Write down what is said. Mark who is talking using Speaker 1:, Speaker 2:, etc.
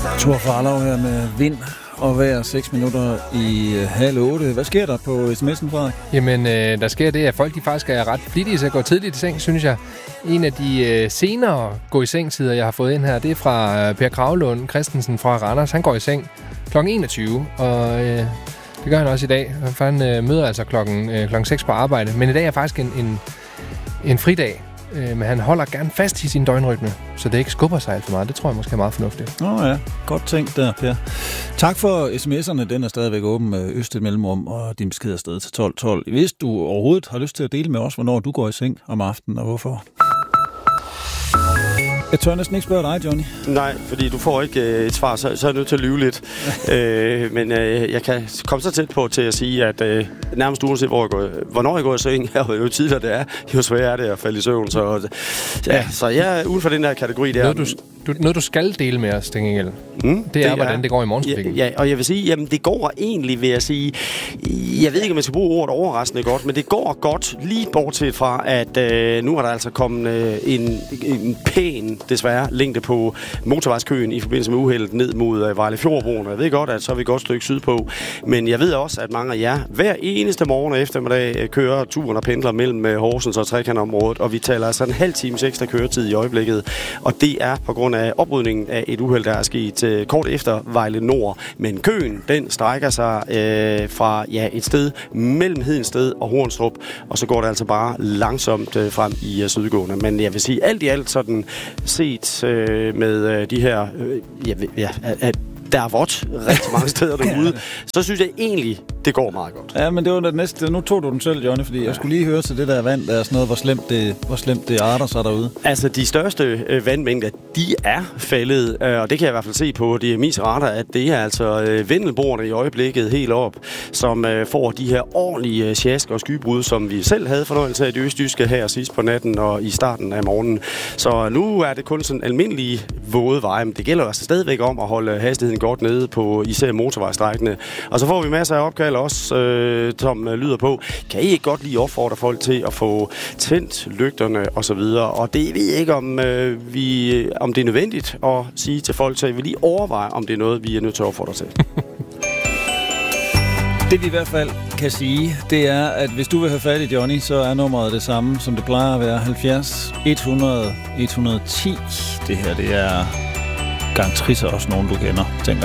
Speaker 1: Thor Farlov her med vind og vejr 6 minutter i 7:30. Hvad sker der på sms'en, Frederik?
Speaker 2: Jamen, der sker det, at folk de faktisk er ret flittige til at gå tidligt i seng, synes jeg. En af de senere gå-i-seng-tider, jeg har fået ind her, det er fra Per Kravlund Christensen fra Randers. Han går i seng kl. 21, og det gør han også i dag. Han møder altså klokken 6 på arbejde. Men i dag er faktisk en fridag. Men han holder gerne fast i sin døgnrytme, så det ikke skubber sig alt for meget. Det tror jeg måske er meget fornuftigt.
Speaker 1: Ja, godt tænkt der, Per. Tak for sms'erne. Den er stadigvæk åben med Øst Mellemrum, og din besked er sted til 1212. Hvis du overhovedet har lyst til at dele med os, hvornår du går i seng om aftenen, og hvorfor. Jeg tør næsten ikke spørge dig, Johnny.
Speaker 3: Nej, fordi du får ikke et svar, så er jeg nødt til at lyve lidt. Men jeg kan komme så tæt på til at sige, at nærmest uanset hvornår jeg går i seng, og jo tidligere det er, jo sværere er det at falde i søvn. Så jeg er uden for den der kategori der.
Speaker 2: Noget, du skal dele med os, tænker jeg. Det er, hvordan det går i morgenstrafikken.
Speaker 3: Ja, og jeg vil sige, jamen det går egentlig, vil jeg sige. Jeg ved ikke, om jeg skal bruge ordet overraskende godt, men det går godt, lige bortset fra, at nu er der altså kommet en pæn, desværre, længde på motorvejskøen i forbindelse med uheldet ned mod Vejle-Fjordbroen. Jeg ved godt, at så er vi et godt stykke sydpå, men jeg ved også, at mange af jer hver eneste morgen og eftermiddag kører turen og pendler mellem Horsens og Trekantområdet, og vi taler altså en halv times ekstra køretid i øjeblikket, og det er på grund af oprydningen af et uheld, der er sket kort efter Vejle Nord. Men køen, den strækker sig fra et sted mellem Hedensted og Hornstrup, og så går det altså bare langsomt frem i sydgående. Men jeg vil sige, alt i alt sådan set med de her der er vådt rigtig mange steder derude, så synes jeg egentlig, det går meget godt.
Speaker 1: Ja, men det var det næste. Nu tog du den selv, Johnny, fordi jeg skulle lige høre til det der vand, der er sådan noget, hvor slemt det arter sig derude.
Speaker 3: Altså, de største vandmængder, de er faldet, og det kan jeg i hvert fald se på de misrater, at det er altså vendelbordene i øjeblikket helt op, som får de her ordentlige sjask og skybrud, som vi selv havde fornøjelse af i det østjyske her sidst på natten og i starten af morgenen. Så nu er det kun sådan almindelige våde veje, men det gælder altså stadigvæk om at holde hastigheden godt nede på især motorvejsstrækkene. Og så får vi masser af opkald også, som lyder på, kan I ikke godt lige opfordre folk til at få tændt lygterne og så videre. Og det ved jeg ikke, om det er nødvendigt at sige til folk, så I vil lige overveje, om det er noget, vi er nødt til at opfordre til.
Speaker 1: Det vi i hvert fald kan sige, det er, at hvis du vil have fat i Johnny, så er nummeret det samme, som det plejer at være. 70 100 110. Det her, det er garantrisser også nogen, du kender, tænker